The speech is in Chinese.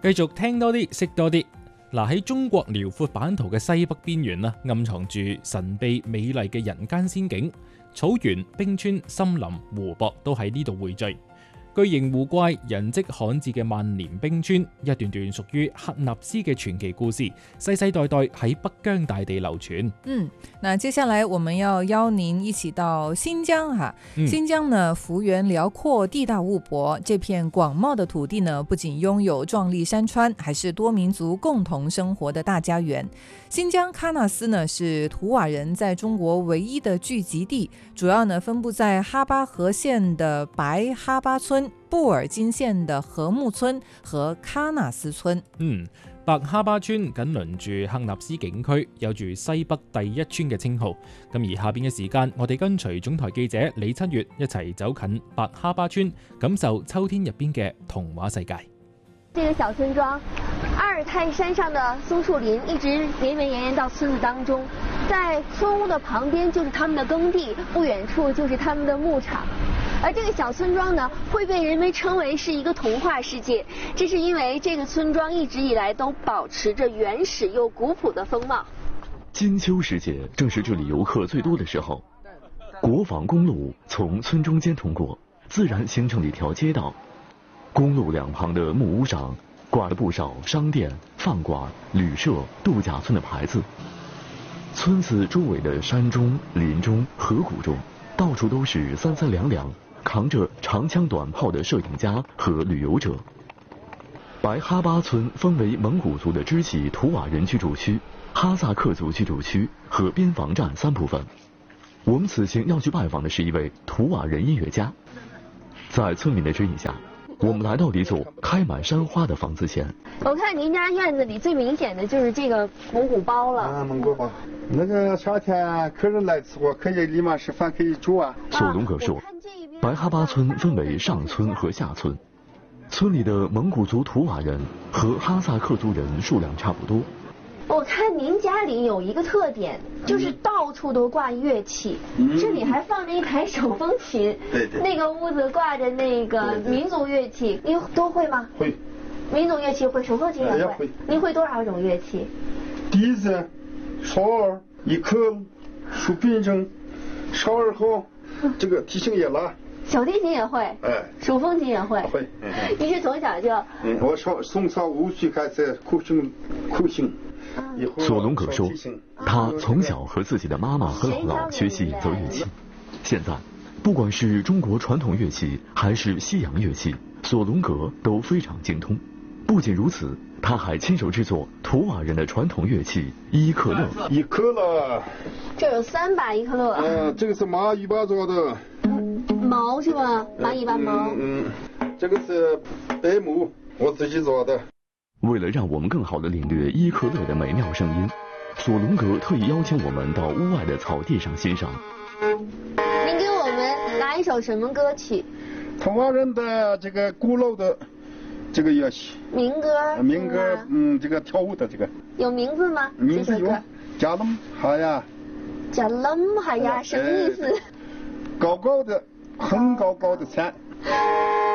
繼續聽多啲，識多啲。嗱，喺中國遼闊版圖嘅西北邊緣啦，暗藏住神秘美麗嘅人間仙境，草原、冰川、森林、湖泊都喺呢度匯聚。巨型湖怪、人跡罕至嘅萬年冰川，一段段屬於喀納斯嘅傳奇故事，世世代代喺北疆大地流傳。 那接下來我們要邀您一起到新疆哈。新疆呢，幅員遼闊，地大物博，這片廣袤的土地呢，不僅擁有壯麗山川，還是多民族共同生活的大家園。新疆喀納斯呢，是圖瓦人在中國唯一的聚集地，主要呢分布在哈巴河縣的白哈巴村、布爾津縣的禾木村和喀納斯村。 白哈巴村緊鄰住喀納斯景區，有住西北第一村嘅稱號。咁而下邊嘅時間，我哋跟隨總台記者李七月一齊走近白哈巴村，感受秋天入邊嘅童話世界。 這個小村莊，阿爾泰山上的松樹林一直連綿延到村子當中，在村屋的旁邊就是他們的耕地，不遠處就是他們的牧場。而這個小村莊呢，會被人們稱為是一個童話世界，這是因為這個村莊一直以來都保持着原始又古樸的風貌。 金秋時節正是這裡遊客最多的時候，國防公路從村中間通過，自然形成了一條街道。公路兩旁的木屋上掛了不少商店、飯館、旅社、度假村的牌子。村子周圍的山中、林中、河谷中，到處都是三三兩兩扛着長槍短炮的攝影家和旅遊者。白哈巴村分為蒙古族的支系圖瓦人居住區、哈薩克族居住區和邊防站三部分。我們此行要去拜訪的是一位圖瓦人音樂家。在村民的指引下，我們來到了一座開滿山花的房子前。 我看您家院子裡最明顯的就是這個蒙古包了。 蒙古包，那個夏天客人來吃貨，可以立馬吃飯，可以煮啊。 索隆格說，白哈巴村分為上村和下村，村裡的蒙古族圖瓦人和哈薩克族人數量差不多。 我看您家裡有一個特點，就是到處都掛樂器，這裡還放着一台手風琴。 對， 那個屋子掛着那個民族樂器，您都會嗎？ 會。 民族樂器會，手風琴也會。您會多少種樂器？ 笛子、哨兒、一克、豎笛聲、哨兒後，這個提琴也拉。 小提琴也會。手風琴也會。 會。 你是從小就？ 我從小5歲開始苦行。 索隆格說，他從小和自己的媽媽和姥姥學習演奏樂器，現在不管是中國傳統樂器還是西洋樂器，索隆格都非常精通。不僅如此，他還親手製作圖瓦人的傳統樂器伊克勒。 伊克勒， 這有3把伊克勒。 這個是螞蟻巴做的。 毛是吧？螞蟻把毛。 這個是白木，我自己做的。 為了讓我們更好地領略伊克勒的美妙聲音，索隆格特意邀請我們到屋外的草地上欣賞。 您給我們拿一首什麼歌曲？ 圖瓦人的這個古老的這個樂器。 民歌。 民歌，這個跳舞的這個。 有名字嗎？ 名字有。加lâm哈呀。 加lâm哈呀，什麼意思？ 高高的，很高高的山。